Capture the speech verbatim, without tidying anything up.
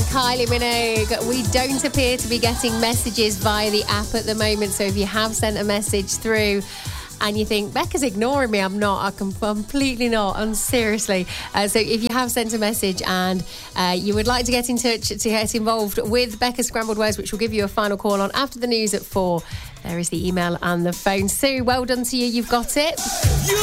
Kylie Minogue. We don't appear to be getting messages via the app at the moment, so if you have sent a message through and you think, Becca's ignoring me, I'm not. I can completely not. And seriously. Uh, so if you have sent a message and uh, you would like to get in touch to get involved with Becca's Scrambled Words, which we'll give you a final call on after the news at four, there is the email and the phone. Sue, well done to you. You've got it.